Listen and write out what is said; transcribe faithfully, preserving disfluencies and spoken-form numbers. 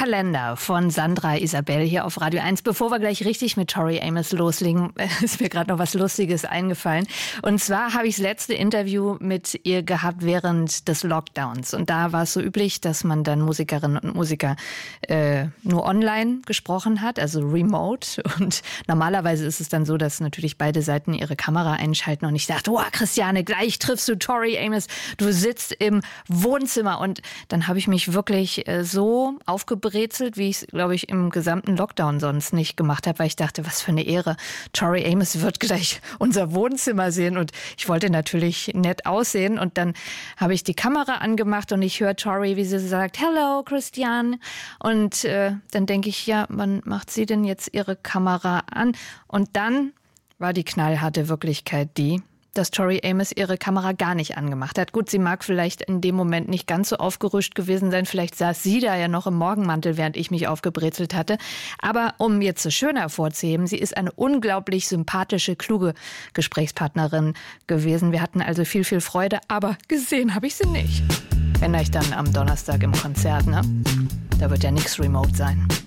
Kalender von Sandra Isabel hier auf Radio eins. Bevor wir gleich richtig mit Tori Amos loslegen, ist mir gerade noch was Lustiges eingefallen. Und zwar habe ich das letzte Interview mit ihr gehabt während des Lockdowns. Und da war es so üblich, dass man dann Musikerinnen und Musiker äh, nur online gesprochen hat, also remote. Und normalerweise ist es dann so, dass natürlich beide Seiten ihre Kamera einschalten. Und ich dachte, oh Christiane, gleich triffst du Tori Amos. Du sitzt im Wohnzimmer. Und dann habe ich mich wirklich äh, so aufgebrezelt, wie ich es, glaube ich, im gesamten Lockdown sonst nicht gemacht habe, weil ich dachte, was für eine Ehre. Tori Amos wird gleich unser Wohnzimmer sehen und ich wollte natürlich nett aussehen und dann habe ich die Kamera angemacht und ich höre Tori, wie sie sagt, hello Christian, und äh, dann denke ich, ja, wann macht sie denn jetzt ihre Kamera an? Und dann war die knallharte Wirklichkeit die, dass Tori Amos ihre Kamera gar nicht angemacht hat. Gut, sie mag vielleicht in dem Moment nicht ganz so aufgerüscht gewesen sein. Vielleicht saß sie da ja noch im Morgenmantel, während ich mich aufgebrezelt hatte. Aber um jetzt es schöner hervorzuheben, sie ist eine unglaublich sympathische, kluge Gesprächspartnerin gewesen. Wir hatten also viel, viel Freude, aber gesehen habe ich sie nicht. Wenn euch dann am Donnerstag im Konzert, ne? Da wird ja nichts remote sein.